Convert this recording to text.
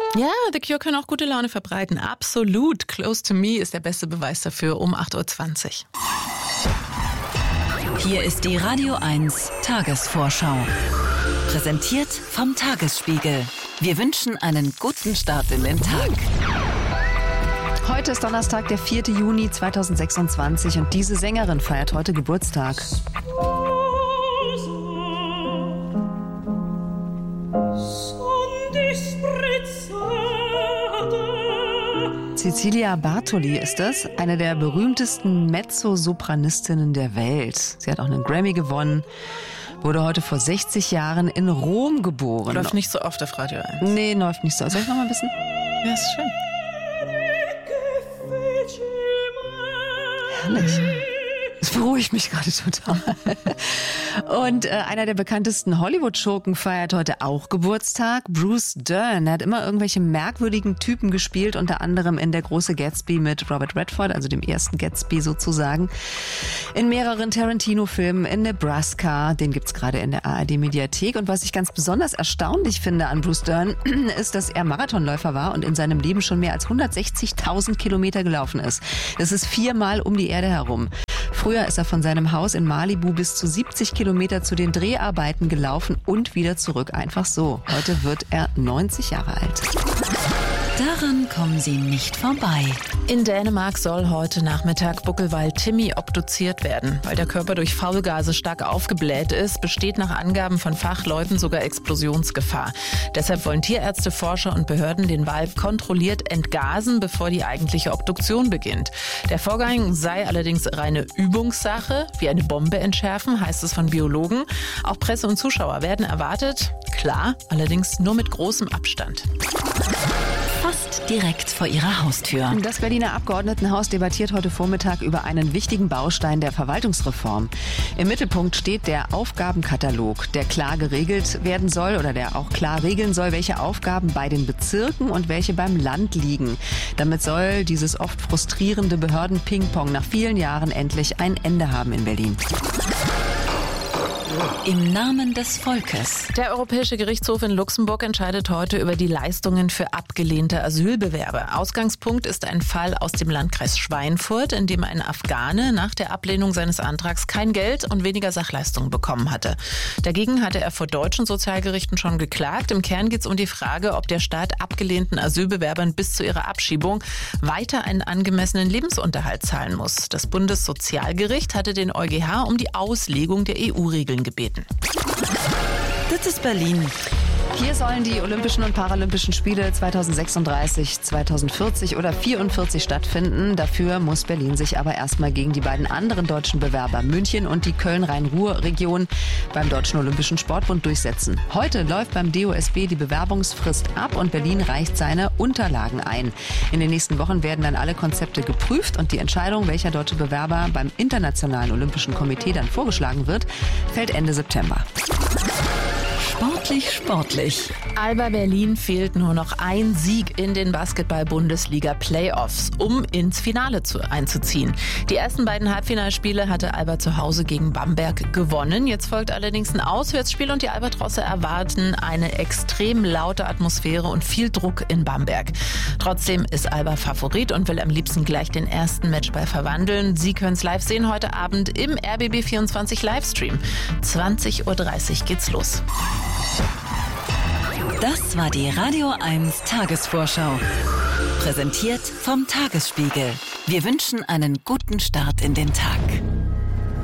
Ja, The Cure können auch gute Laune verbreiten. Absolut. Close to Me ist der beste Beweis dafür um 8.20 Uhr. Hier ist die Radio 1 Tagesvorschau. Präsentiert vom Tagesspiegel. Wir wünschen einen guten Start in den Tag. Heute ist Donnerstag, der 4. Juni 2026 und diese Sängerin feiert heute Geburtstag. Cecilia Bartoli ist es, eine der berühmtesten Mezzosopranistinnen der Welt. Sie hat auch einen Grammy gewonnen, wurde heute vor 60 Jahren in Rom geboren. Läuft nicht so oft auf Radio 1. Nee, läuft nicht so. Soll ich noch mal ein bisschen? Ja, ist schön. Herrlich. Das beruhigt mich gerade total. Und einer der bekanntesten Hollywood-Schurken feiert heute auch Geburtstag. Bruce Dern. Er hat immer irgendwelche merkwürdigen Typen gespielt, unter anderem in Der große Gatsby mit Robert Redford, also dem ersten Gatsby sozusagen. In mehreren Tarantino-Filmen, in Nebraska, den gibt's gerade in der ARD-Mediathek. Und was ich ganz besonders erstaunlich finde an Bruce Dern, ist, dass er Marathonläufer war und in seinem Leben schon mehr als 160.000 Kilometer gelaufen ist. Das ist 4-mal um die Erde herum. Früher ist er von seinem Haus in Malibu bis zu 70 Kilometer zu den Dreharbeiten gelaufen und wieder zurück. Einfach so. Heute wird er 90 Jahre alt. Daran kommen Sie nicht vorbei. In Dänemark soll heute Nachmittag Buckelwal Timmy obduziert werden. Weil der Körper durch Faulgase stark aufgebläht ist, besteht nach Angaben von Fachleuten sogar Explosionsgefahr. Deshalb wollen Tierärzte, Forscher und Behörden den Wal kontrolliert entgasen, bevor die eigentliche Obduktion beginnt. Der Vorgang sei allerdings reine Übungssache, wie eine Bombe entschärfen, heißt es von Biologen. Auch Presse und Zuschauer werden erwartet. Klar, allerdings nur mit großem Abstand. Fast direkt vor ihrer Haustür. Das Berliner Abgeordnetenhaus debattiert heute Vormittag über einen wichtigen Baustein der Verwaltungsreform. Im Mittelpunkt steht der Aufgabenkatalog, der klar geregelt werden soll oder der auch klar regeln soll, welche Aufgaben bei den Bezirken und welche beim Land liegen. Damit soll dieses oft frustrierende Behörden-Ping-Pong nach vielen Jahren endlich ein Ende haben in Berlin. Im Namen des Volkes. Der Europäische Gerichtshof in Luxemburg entscheidet heute über die Leistungen für abgelehnte Asylbewerber. Ausgangspunkt ist ein Fall aus dem Landkreis Schweinfurt, in dem ein Afghane nach der Ablehnung seines Antrags kein Geld und weniger Sachleistungen bekommen hatte. Dagegen hatte er vor deutschen Sozialgerichten schon geklagt. Im Kern geht es um die Frage, ob der Staat abgelehnten Asylbewerbern bis zu ihrer Abschiebung weiter einen angemessenen Lebensunterhalt zahlen muss. Das Bundessozialgericht hatte den EuGH um die Auslegung der EU-Regeln gebeten. Das ist Berlin. Hier sollen die Olympischen und Paralympischen Spiele 2036, 2040 oder 44 stattfinden. Dafür muss Berlin sich aber erstmal gegen die beiden anderen deutschen Bewerber München und die Köln-Rhein-Ruhr-Region beim Deutschen Olympischen Sportbund durchsetzen. Heute läuft beim DOSB die Bewerbungsfrist ab und Berlin reicht seine Unterlagen ein. In den nächsten Wochen werden dann alle Konzepte geprüft und die Entscheidung, welcher deutsche Bewerber beim Internationalen Olympischen Komitee dann vorgeschlagen wird, fällt Ende September. Sportlich. Alba Berlin fehlt nur noch ein Sieg in den Basketball-Bundesliga-Playoffs, um ins Finale einzuziehen. Die ersten beiden Halbfinalspiele hatte Alba zu Hause gegen Bamberg gewonnen. Jetzt folgt allerdings ein Auswärtsspiel und die Albatrosse erwarten eine extrem laute Atmosphäre und viel Druck in Bamberg. Trotzdem ist Alba Favorit und will am liebsten gleich den ersten Matchball verwandeln. Sie können es live sehen heute Abend im RBB24 Livestream. 20.30 Uhr geht's los. Das war die Radio 1 Tagesvorschau. Präsentiert vom Tagesspiegel. Wir wünschen einen guten Start in den Tag.